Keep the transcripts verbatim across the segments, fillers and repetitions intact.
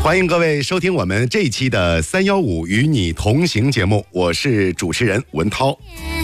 欢迎各位收听我们这一期的三一五与你同行节目，我是主持人文涛。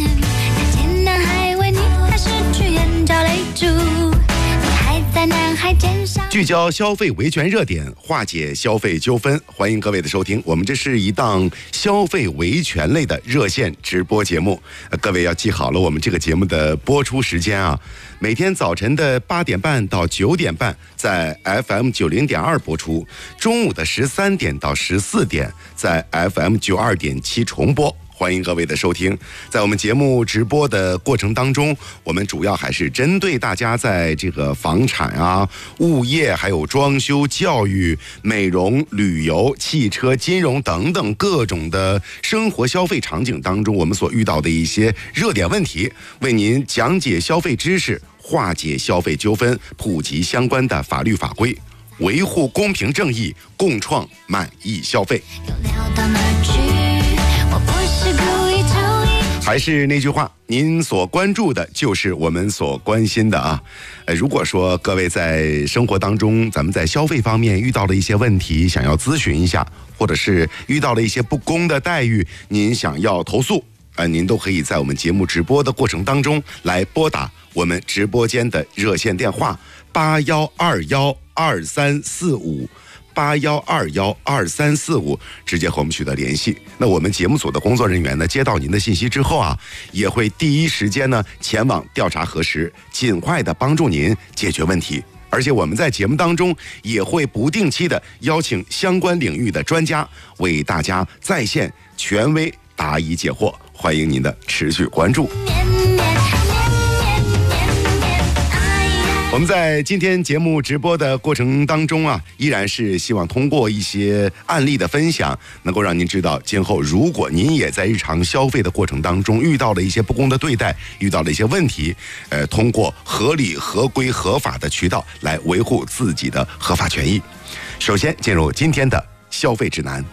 聚焦消费维权热点，化解消费纠纷，欢迎各位的收听。我们这是一档消费维权类的热线直播节目，呃、各位要记好了我们这个节目的播出时间啊，每天早晨的八点半到九点半在 F M 九零点二播出，中午的十三点到十四点在 F M 九二点七重播。欢迎各位的收听。在我们节目直播的过程当中，我们主要还是针对大家在这个房产啊、物业、还有装修、教育、美容、旅游、汽车、金融等等各种的生活消费场景当中，我们所遇到的一些热点问题，为您讲解消费知识，化解消费纠纷，普及相关的法律法规，维护公平正义，共创满意消费。还是那句话，您所关注的就是我们所关心的啊。呃，如果说各位在生活当中，咱们在消费方面遇到了一些问题，想要咨询一下，或者是遇到了一些不公的待遇，您想要投诉，呃，您都可以在我们节目直播的过程当中来拨打我们直播间的热线电话八幺二幺二三四五。八幺二幺二三四五，直接和我们取得联系。那我们节目组的工作人员呢，接到您的信息之后啊，也会第一时间呢前往调查核实，尽快的帮助您解决问题。而且我们在节目当中也会不定期的邀请相关领域的专家为大家在线权威答疑解惑，欢迎您的持续关注。我们在今天节目直播的过程当中啊，依然是希望通过一些案例的分享，能够让您知道，今后如果您也在日常消费的过程当中遇到了一些不公的对待，遇到了一些问题，呃，通过合理、合规、合法的渠道来维护自己的合法权益。首先进入今天的消费指南。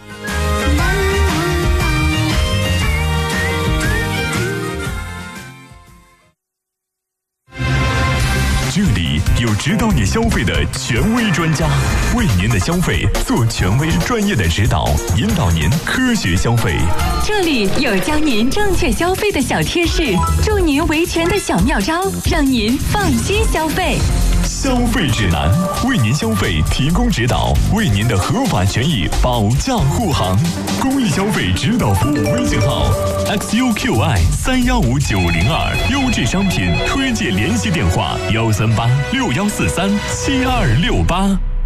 这里有指导你消费的权威专家，为您的消费做权威专业的指导，引导您科学消费。 这里有教您正确消费的小贴士，助您维权的小妙招，让您放心消费。 消费指南，为您消费提供指导，为您的合法权益保驾护航。公益消费指导服务微信号 X U Q I 三幺五九零二，优质商品推荐联系电话幺三八六幺四三七二六八。